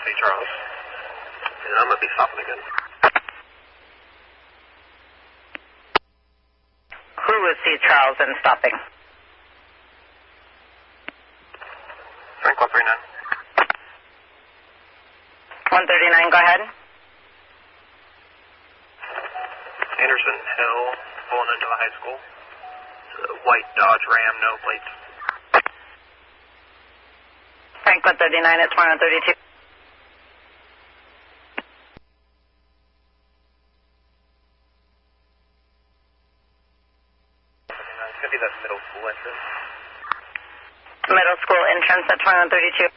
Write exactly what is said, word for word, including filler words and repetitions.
Hey, Charles. And I'm going to be stopping again. Who is C. Charles and stopping? Frank one thirty-nine. one thirty-nine, go ahead. Anderson Hill, pulling into the high school. It's a white Dodge Ram, no plates. Frank one thirty-nine at twenty-one thirty-two. It's going to be that middle school entrance. Middle school entrance at twenty-one thirty-two.